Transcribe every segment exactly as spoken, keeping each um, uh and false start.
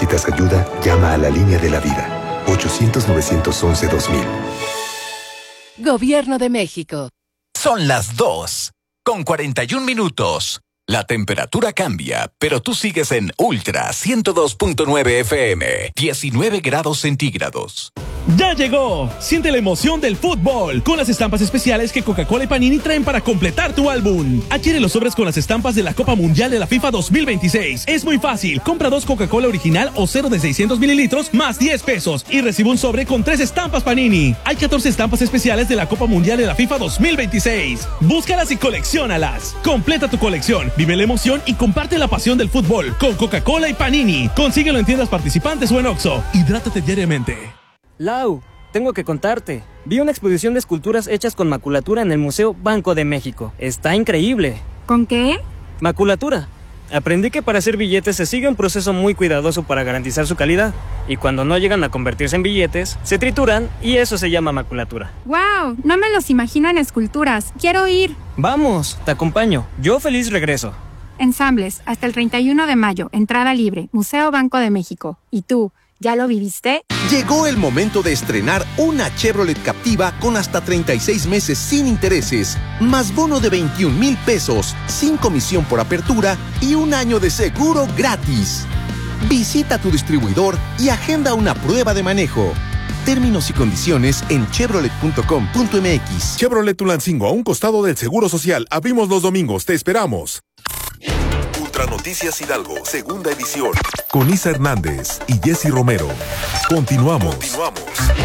necesitas ayuda, llama a la línea de la vida. ochocientos, novecientos once, dos mil. Gobierno de México. Son las dos, con cuarenta y un minutos. La temperatura cambia, pero tú sigues en Ultra ciento dos punto nueve F M, diecinueve grados centígrados. ¡Ya llegó! Siente la emoción del fútbol con las estampas especiales que Coca-Cola y Panini traen para completar tu álbum. Adquiere los sobres con las estampas de la Copa Mundial de la FIFA dos mil veintiséis. Es muy fácil. Compra dos Coca-Cola original o cero de seiscientos mililitros más diez pesos y recibe un sobre con tres estampas Panini. Hay catorce estampas especiales de la Copa Mundial de la FIFA dos mil veintiséis. Búscalas y colecciónalas. Completa tu colección, vive la emoción y comparte la pasión del fútbol con Coca-Cola y Panini. Consíguelo en tiendas participantes o en Oxxo. Hidrátate diariamente. Lau, tengo que contarte. Vi una exposición de esculturas hechas con maculatura en el Museo Banco de México. Está increíble. ¿Con qué? Maculatura. Aprendí que para hacer billetes se sigue un proceso muy cuidadoso para garantizar su calidad. Y cuando no llegan a convertirse en billetes, se trituran y eso se llama maculatura. ¡Wow! No me los imagino en esculturas. Quiero ir. Vamos, te acompaño. Yo feliz regreso. Ensambles, hasta el treinta y uno de mayo. Entrada libre. Museo Banco de México. ¿Y tú? ¿Ya lo viviste? Llegó el momento de estrenar una Chevrolet Captiva con hasta treinta y seis meses sin intereses, más bono de veintiún mil pesos, sin comisión por apertura y un año de seguro gratis. Visita tu distribuidor y agenda una prueba de manejo. Términos y condiciones en chevrolet punto com punto m x. Chevrolet Tulancingo, a un costado del Seguro Social. Abrimos los domingos. Te esperamos. Ultra Noticias Hidalgo, segunda edición. Con Isa Hernández y Jessy Romero. Continuamos. Continuamos.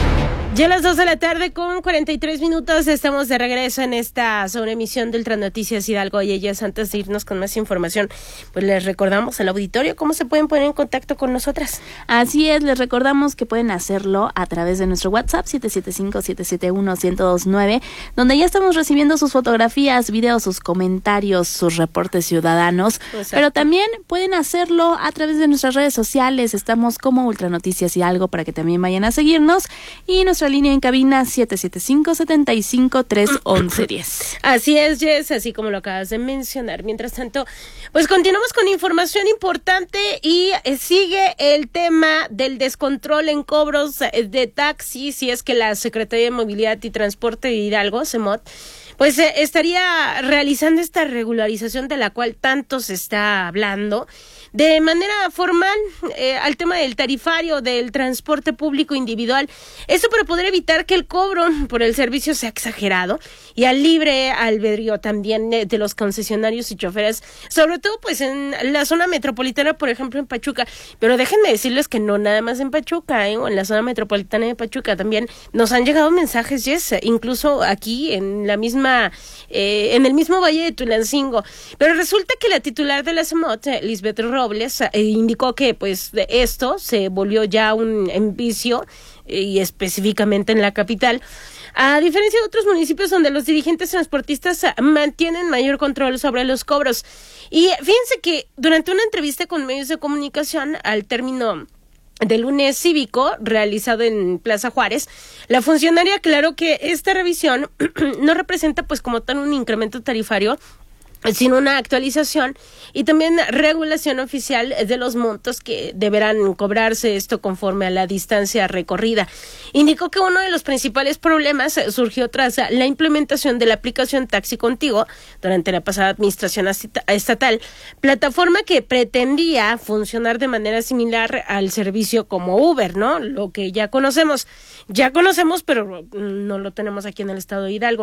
Ya a las dos de la tarde con cuarenta y tres minutos estamos de regreso en esta sobreemisión de Ultra Noticias Hidalgo. Y ellas, antes de irnos con más información, pues les recordamos al auditorio cómo se pueden poner en contacto con nosotras. Así es, les recordamos que pueden hacerlo a través de nuestro WhatsApp siete siete cinco, siete siete uno, uno cero dos nueve, donde ya estamos recibiendo sus fotografías, videos, sus comentarios, sus reportes ciudadanos. Exacto. Pero también pueden hacerlo a través de nuestras redes sociales. Estamos como Ultra Noticias Hidalgo para que también vayan a seguirnos. Y nuestra línea en cabina siete siete cinco, siete cinco tres, once diez. Así es, Jess, así como lo acabas de mencionar. Mientras tanto, pues continuamos con información importante y eh, sigue el tema del descontrol en cobros de taxis, si es que la Secretaría de Movilidad y Transporte de Hidalgo, CEMOT, pues eh, estaría realizando esta regularización de la cual tanto se está hablando. De manera formal, eh, al tema del tarifario del transporte público individual. Esto para poder evitar que el cobro por el servicio sea exagerado y al libre albedrío también de, de los concesionarios y choferes, sobre todo pues en la zona metropolitana, por ejemplo en Pachuca. Pero déjenme decirles que no nada más en Pachuca, ¿eh? O en la zona metropolitana de Pachuca también nos han llegado mensajes, Jess, incluso aquí en la misma, eh, en el mismo Valle de Tulancingo. Pero resulta que la titular de la CEMOT, Lisbeth Robles, eh, indicó que pues de esto se volvió ya un en vicio eh, y específicamente en la capital, a diferencia de otros municipios donde los dirigentes transportistas mantienen mayor control sobre los cobros. Y fíjense que durante una entrevista con medios de comunicación al término del lunes cívico realizado en Plaza Juárez, la funcionaria aclaró que esta revisión no representa pues como tal un incremento tarifario, sino una actualización y también regulación oficial de los montos que deberán cobrarse, esto conforme a la distancia recorrida. Indicó que uno de los principales problemas surgió tras la implementación de la aplicación Taxi Contigo durante la pasada administración estatal, plataforma que pretendía funcionar de manera similar al servicio como Uber, ¿no? Lo que ya conocemos, ya conocemos, pero no lo tenemos aquí en el estado de Hidalgo,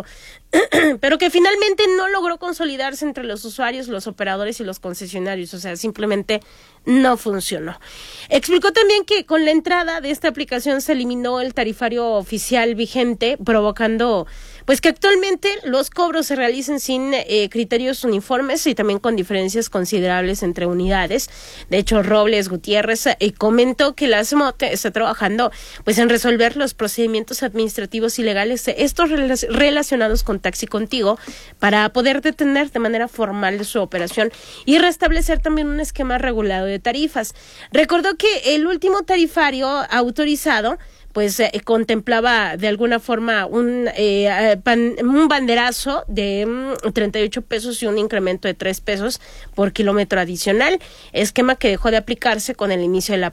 pero que finalmente no logró consolidarse entre los usuarios, los operadores y los concesionarios, o sea, simplemente no funcionó. Explicó también que con la entrada de esta aplicación se eliminó el tarifario oficial vigente, provocando pues que actualmente los cobros se realicen sin eh, criterios uniformes y también con diferencias considerables entre unidades. De hecho, Robles Gutiérrez eh, comentó que la CEMOT está trabajando pues en resolver los procedimientos administrativos y legales, eh, estos rela- relacionados con Taxi Contigo, para poder detener de manera formal su operación y restablecer también un esquema regulado de tarifas. Recordó que el último tarifario autorizado pues eh, contemplaba de alguna forma un eh, pan, un banderazo de mm, treinta y ocho pesos y un incremento de tres pesos por kilómetro adicional, esquema que dejó de aplicarse con el inicio de la